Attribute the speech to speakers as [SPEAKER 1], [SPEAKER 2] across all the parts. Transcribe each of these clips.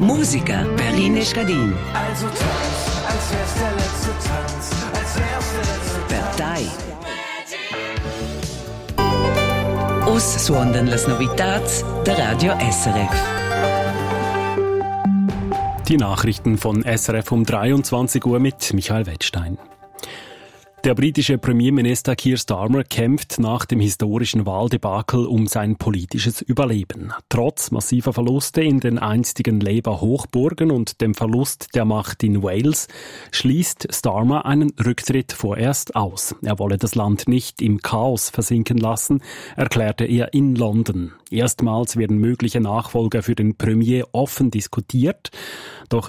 [SPEAKER 1] Musica per Line Scadin.
[SPEAKER 2] Also tanz, als wär's der letzte Tanz, als wär's der letzte
[SPEAKER 1] Per Tai. Us suondan las novitats der Radio SRF.
[SPEAKER 3] Die Nachrichten von SRF um 23 Uhr mit Michael Wettstein. Der britische Premierminister Keir Starmer kämpft nach dem historischen Wahldebakel um sein politisches Überleben. Trotz massiver Verluste in den einstigen Labour-Hochburgen und dem Verlust der Macht in Wales schließt Starmer einen Rücktritt vorerst aus. Er wolle das Land nicht im Chaos versinken lassen, erklärte er in London. Erstmals werden mögliche Nachfolger für den Premier offen diskutiert. Doch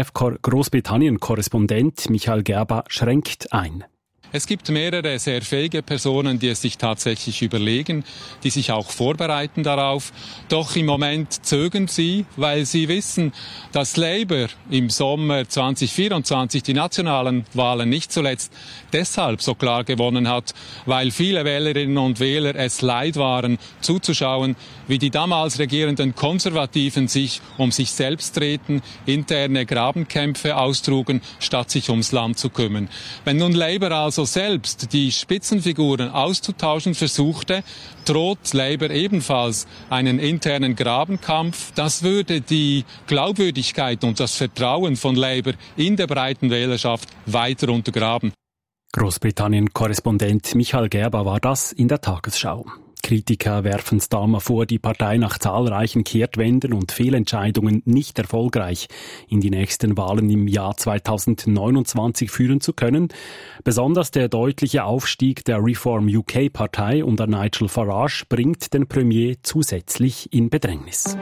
[SPEAKER 3] SRF-Großbritannien-Korrespondent Michael Gerber schränkt ein.
[SPEAKER 4] Es gibt mehrere sehr fähige Personen, die es sich tatsächlich überlegen, die sich auch vorbereiten darauf. Doch im Moment zögern sie, weil sie wissen, dass Labour im Sommer 2024 die nationalen Wahlen nicht zuletzt deshalb so klar gewonnen hat, weil viele Wählerinnen und Wähler es leid waren, zuzuschauen, wie die damals regierenden Konservativen sich um sich selbst drehten, interne Grabenkämpfe austrugen, statt sich ums Land zu kümmern. Wenn nun Labour also selbst die Spitzenfiguren auszutauschen versuchte, droht Labour ebenfalls einen internen Grabenkampf. Das würde die Glaubwürdigkeit und das Vertrauen von Labour in der breiten Wählerschaft weiter untergraben.
[SPEAKER 3] Großbritannien-Korrespondent Michael Gerber war das in der Tagesschau. Kritiker werfen Starmer vor, die Partei nach zahlreichen Kehrtwenden und Fehlentscheidungen nicht erfolgreich in die nächsten Wahlen im Jahr 2029 führen zu können. Besonders der deutliche Aufstieg der Reform UK-Partei unter Nigel Farage bringt den Premier zusätzlich in Bedrängnis.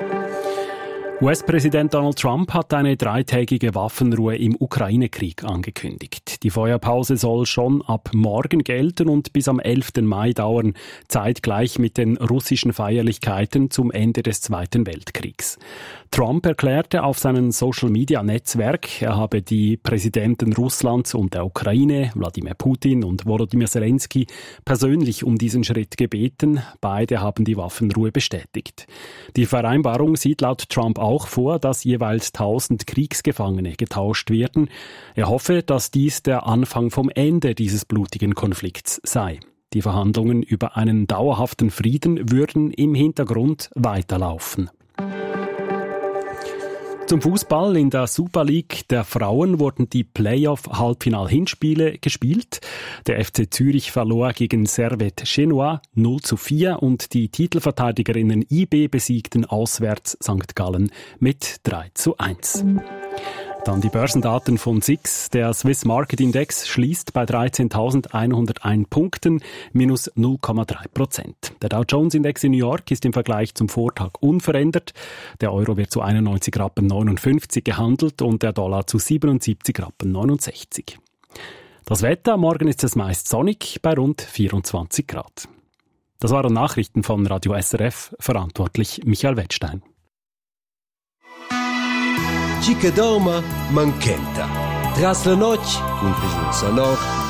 [SPEAKER 3] US-Präsident Donald Trump hat eine 3-tägige Waffenruhe im Ukraine-Krieg angekündigt. Die Feuerpause soll schon ab morgen gelten und bis am 11. Mai dauern, zeitgleich mit den russischen Feierlichkeiten zum Ende des Zweiten Weltkriegs. Trump erklärte auf seinem Social-Media-Netzwerk, er habe die Präsidenten Russlands und der Ukraine, Wladimir Putin und Volodymyr Zelensky, persönlich um diesen Schritt gebeten. Beide haben die Waffenruhe bestätigt. Die Vereinbarung sieht laut Trump auch vor, dass jeweils 1000 Kriegsgefangene getauscht werden. Er hoffe, dass dies der Anfang vom Ende dieses blutigen Konflikts sei. Die Verhandlungen über einen dauerhaften Frieden würden im Hintergrund weiterlaufen. Zum Fußball in der Super League der Frauen wurden die Playoff-Halbfinal-Hinspiele gespielt. Der FC Zürich verlor gegen Servette Genua 0:4 und die Titelverteidigerinnen IB besiegten auswärts St. Gallen mit 3:1. Dann die Börsendaten von SIX. Der Swiss Market Index schließt bei 13.101 Punkten, minus 0,3%. Der Dow Jones Index in New York ist im Vergleich zum Vortag unverändert. Der Euro wird zu 91,59 Rappen gehandelt und der Dollar zu 77,69 Rappen. Das Wetter, morgen ist es meist sonnig bei rund 24 Grad. Das waren Nachrichten von Radio SRF, verantwortlich Michael Wettstein.
[SPEAKER 5] Chica dorma, manchenta. Tras la noche, cun sonor,